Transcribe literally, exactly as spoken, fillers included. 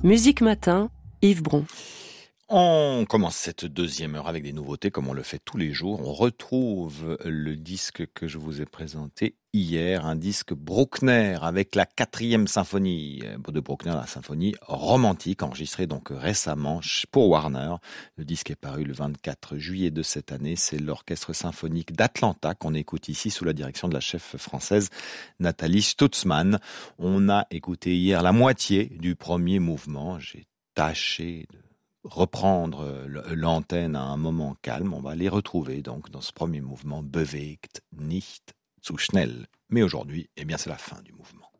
Musique Matin, Yves Bron. On commence cette deuxième heure avec des nouveautés comme on le fait tous les jours. On retrouve le disque que je vous ai présenté hier, un disque Bruckner avec la quatrième symphonie de Bruckner, la symphonie romantique, enregistrée donc récemment pour Warner. Le disque est paru le vingt-quatre juillet de cette année. C'est l'orchestre symphonique d'Atlanta qu'on écoute ici sous la direction de la chef française Nathalie Stutzmann. On a écouté hier la moitié du premier mouvement. J'ai tâché de reprendre l'antenne à un moment calme. On va les retrouver donc dans ce premier mouvement, Bewegt nicht zu schnell. Mais aujourd'hui, eh bien, c'est la fin du mouvement.